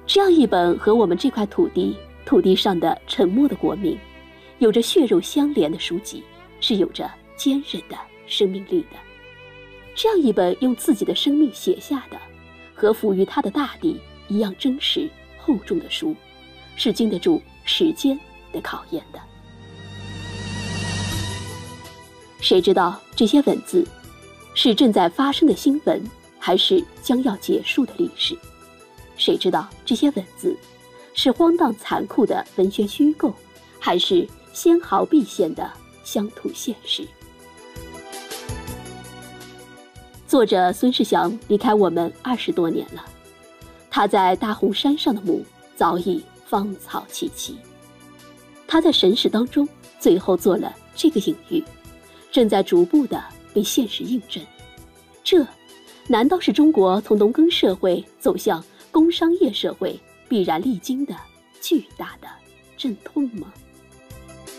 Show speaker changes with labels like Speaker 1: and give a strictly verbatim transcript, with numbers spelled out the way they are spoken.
Speaker 1: 这样一本和我们这块土地、土地上的沉默的国民，有着血肉相连的书籍，是有着坚韧的生命力的。这样一本用自己的生命写下的，和赋予他的大地一样真实厚重的书，是经得住时间的考验的。谁知道这些文字是正在发生的新闻，还是将要结束的历史？谁知道这些文字是荒诞残酷的文学虚构，还是纤毫毕现的乡土现实？作者孙世祥离开我们二十多年了，他在大红山上的墓早已芳草萋萋。他在神史当中最后做了这个隐喻，正在逐步的被现实印证。这难道是中国从农耕社会走向工商业社会必然历经的巨大的阵痛吗？